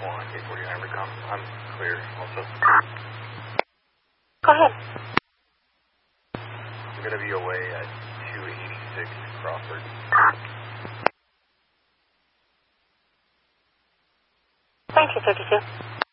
1, K49 recon. I'm clear also. Go ahead. I'm going to be away at 286 Crawford. Thank you, 32.